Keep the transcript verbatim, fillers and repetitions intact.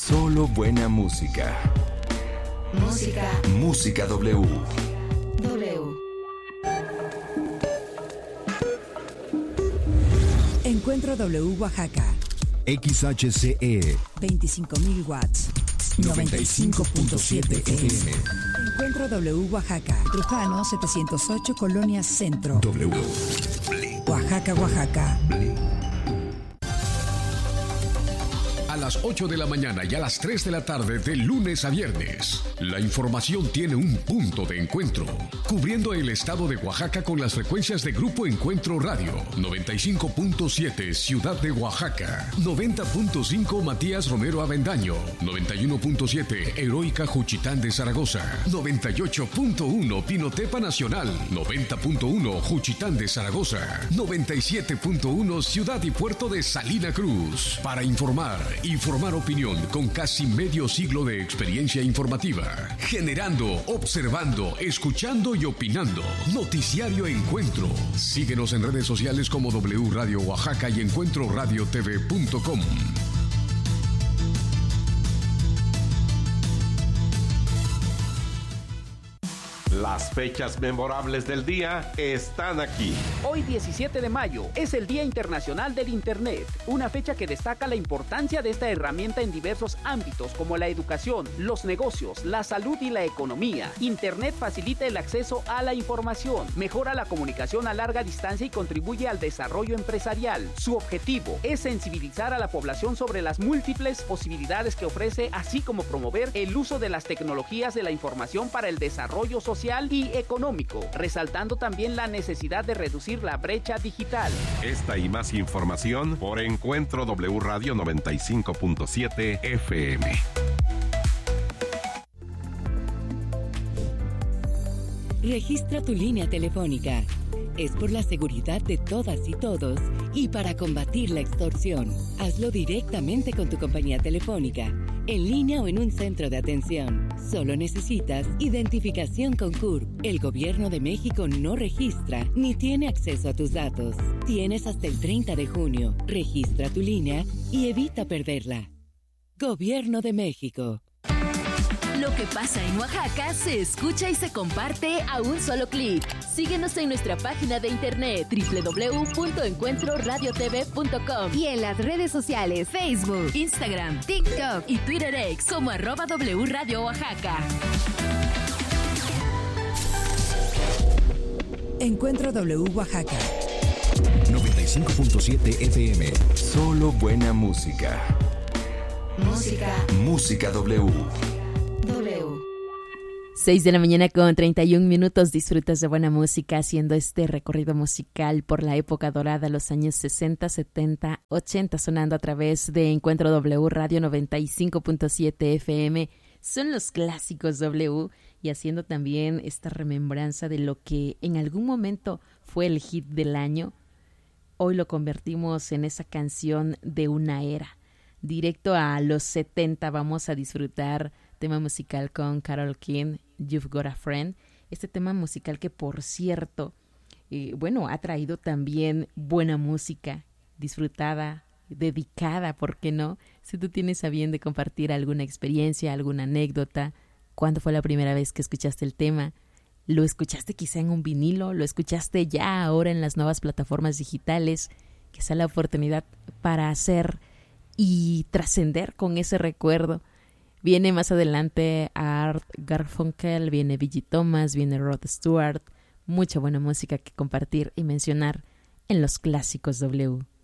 Solo buena música. Música. Música W. W. Encuentro W Oaxaca. X H C E. veinticinco mil watts. noventa y cinco punto siete F M. Encuentro W Oaxaca. Trujano setecientos ocho, Colonia Centro. W. Oaxaca, Oaxaca. A las ocho de la mañana y a las tres de la tarde de lunes a viernes, la información tiene un punto de encuentro, cubriendo el estado de Oaxaca con las frecuencias de Grupo Encuentro Radio, noventa y cinco punto siete Ciudad de Oaxaca, noventa punto cinco Matías Romero Avendaño, noventa y uno punto siete Heroica Juchitán de Zaragoza, noventa y ocho punto uno Pinotepa Nacional, noventa punto uno Juchitán de Zaragoza, noventa y siete punto uno Ciudad y Puerto de Salina Cruz. Para informar y formar opinión con casi medio siglo de experiencia informativa, generando, observando, escuchando y opinando. Noticiario Encuentro. Síguenos en redes sociales como W Radio Oaxaca y encuentro radio t v punto com. Las fechas memorables del día están aquí. Hoy diecisiete de mayo es el Día Internacional del Internet, una fecha que destaca la importancia de esta herramienta en diversos ámbitos como la educación, los negocios, la salud y la economía. Internet facilita el acceso a la información, mejora la comunicación a larga distancia y contribuye al desarrollo empresarial. Su objetivo es sensibilizar a la población sobre las múltiples posibilidades que ofrece, así como promover el uso de las tecnologías de la información para el desarrollo social y económico, resaltando también la necesidad de reducir la brecha digital. Esta y más información por Encuentro W Radio noventa y cinco punto siete F M. Registra tu línea telefónica. Es por la seguridad de todas y todos y para combatir la extorsión. Hazlo directamente con tu compañía telefónica, en línea o en un centro de atención. Solo necesitas identificación con C U R P. El Gobierno de México no registra ni tiene acceso a tus datos. Tienes hasta el treinta de junio. Registra tu línea y evita perderla. Gobierno de México. Lo que pasa en Oaxaca se escucha y se comparte a un solo clic. Síguenos en nuestra página de internet doble u doble u doble u punto encuentro radio t v punto com y en las redes sociales Facebook, Instagram, TikTok y Twitter X como arroba W Radio Oaxaca. Encuentro W Oaxaca. noventa y cinco punto siete F M. Solo buena música. Música. Música W. W. seis de la mañana con treinta y un minutos. Disfrutas de buena música haciendo este recorrido musical por la época dorada, los años sesenta, setenta, ochenta, sonando a través de Encuentro W Radio noventa y cinco punto siete F M. Son los clásicos W y haciendo también esta remembranza de lo que en algún momento fue el hit del año. Hoy lo convertimos en esa canción de una era. Directo a los setenta vamos a disfrutar tema musical con Carole King, You've Got a Friend. Este tema musical que, por cierto, eh, bueno, ha traído también buena música, disfrutada, dedicada, ¿por qué no? Si tú tienes a bien de compartir alguna experiencia, alguna anécdota, ¿cuándo fue la primera vez que escuchaste el tema? ¿Lo escuchaste quizá en un vinilo? ¿Lo escuchaste ya ahora en las nuevas plataformas digitales? Que sea la oportunidad para hacer y trascender con ese recuerdo. Viene más adelante Art Garfunkel, viene Billy Thomas, viene Rod Stewart. Mucha buena música que compartir y mencionar en los clásicos W.